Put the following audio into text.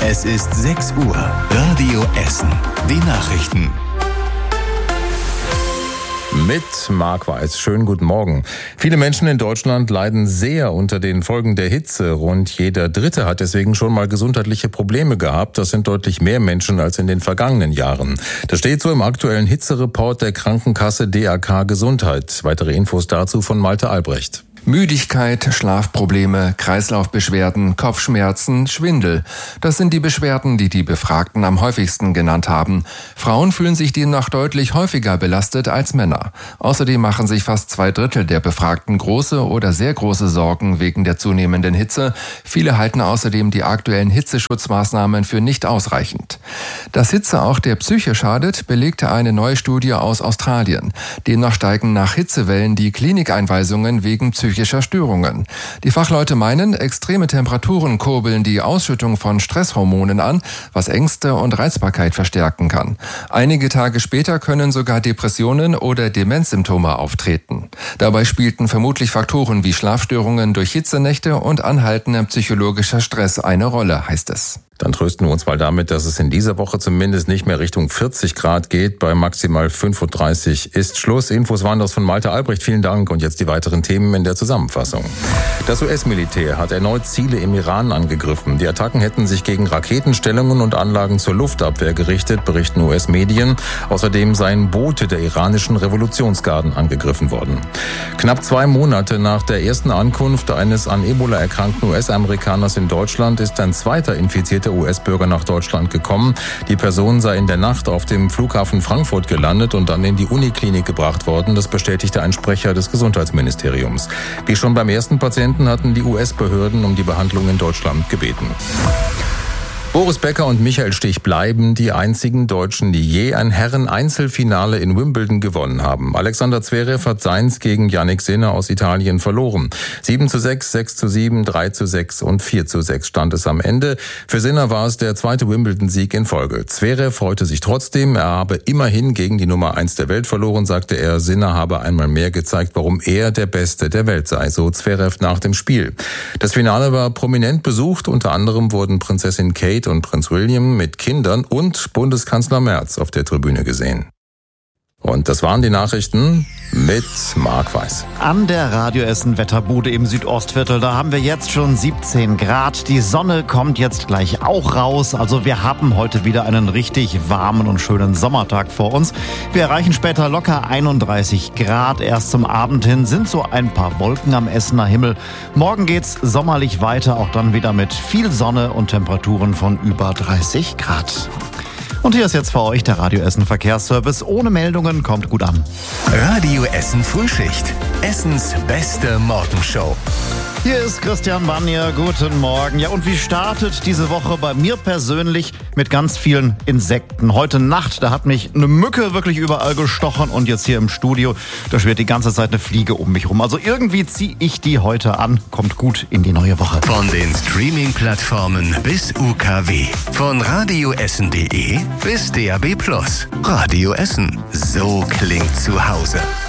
Es ist 6 Uhr. Radio Essen. Die Nachrichten. Mit Marc Weiß. Schönen guten Morgen. Viele Menschen in Deutschland leiden sehr unter den Folgen der Hitze. Rund jeder Dritte hat deswegen schon mal gesundheitliche Probleme gehabt. Das sind deutlich mehr Menschen als in den vergangenen Jahren. Das steht so im aktuellen Hitzereport der Krankenkasse DAK Gesundheit. Weitere Infos dazu von Malte Albrecht. Müdigkeit, Schlafprobleme, Kreislaufbeschwerden, Kopfschmerzen, Schwindel. Das sind die Beschwerden, die die Befragten am häufigsten genannt haben. Frauen fühlen sich demnach deutlich häufiger belastet als Männer. Außerdem machen sich fast 2/3 der Befragten große oder sehr große Sorgen wegen der zunehmenden Hitze. Viele halten außerdem die aktuellen Hitzeschutzmaßnahmen für nicht ausreichend. Dass Hitze auch der Psyche schadet, belegte eine neue Studie aus Australien. Demnach steigen nach Hitzewellen die Klinikeinweisungen wegen psychischer Störungen. Die Fachleute meinen, extreme Temperaturen kurbeln die Ausschüttung von Stresshormonen an, was Ängste und Reizbarkeit verstärken kann. Einige Tage später können sogar Depressionen oder Demenzsymptome auftreten. Dabei spielten vermutlich Faktoren wie Schlafstörungen durch Hitzenächte und anhaltender psychologischer Stress eine Rolle, heißt es. Dann trösten wir uns mal damit, dass es in dieser Woche zumindest nicht mehr Richtung 40 Grad geht. Bei maximal 35 ist Schluss. Infos waren das von Malte Albrecht. Vielen Dank. Und jetzt die weiteren Themen in der Zusammenfassung. Das US-Militär hat erneut Ziele im Iran angegriffen. Die Attacken hätten sich gegen Raketenstellungen und Anlagen zur Luftabwehr gerichtet, berichten US-Medien. Außerdem seien Boote der iranischen Revolutionsgarden angegriffen worden. Knapp 2 Monate nach der ersten Ankunft eines an Ebola erkrankten US-Amerikaners in Deutschland ist ein zweiter infizierter US-Bürger nach Deutschland gekommen. Die Person sei in der Nacht auf dem Flughafen Frankfurt gelandet und dann in die Uniklinik gebracht worden. Das bestätigte ein Sprecher des Gesundheitsministeriums. Wie schon beim ersten Patienten hatten die US-Behörden um die Behandlung in Deutschland gebeten. Boris Becker und Michael Stich bleiben die einzigen Deutschen, die je ein Herren-Einzelfinale in Wimbledon gewonnen haben. Alexander Zverev hat seins gegen Jannik Sinner aus Italien verloren. 7:6, 6:7, 3:6 und 4:6 stand es am Ende. Für Sinner war es der zweite Wimbledon-Sieg in Folge. Zverev freute sich trotzdem. Er habe immerhin gegen die Nummer 1 der Welt verloren, sagte er. Sinner habe einmal mehr gezeigt, warum er der Beste der Welt sei, so Zverev nach dem Spiel. Das Finale war prominent besucht. Unter anderem wurden Prinzessin Kate und Prinz William mit Kindern und Bundeskanzler Merz auf der Tribüne gesehen. Und das waren die Nachrichten mit Marc Weiß. An der Radio Essen Wetterbude im Südostviertel, da haben wir jetzt schon 17 Grad. Die Sonne kommt jetzt gleich auch raus. Also wir haben heute wieder einen richtig warmen und schönen Sommertag vor uns. Wir erreichen später locker 31 Grad. Erst zum Abend hin sind so ein paar Wolken am Essener Himmel. Morgen geht's sommerlich weiter, auch dann wieder mit viel Sonne und Temperaturen von über 30 Grad. Und hier ist jetzt für euch der Radio Essen Verkehrsservice. Ohne Meldungen, kommt gut an. Radio Essen Frühschicht. Essens beste Morgenshow. Hier ist Christian Bannier, guten Morgen. Ja, und wie startet diese Woche bei mir persönlich mit ganz vielen Insekten? Heute Nacht, da hat mich eine Mücke wirklich überall gestochen und jetzt hier im Studio, da schwirrt die ganze Zeit eine Fliege um mich rum. Also irgendwie ziehe ich die heute an. Kommt gut in die neue Woche. Von den Streaming-Plattformen bis UKW. Von radioessen.de bis DAB+. Radio Essen. So klingt zu Hause.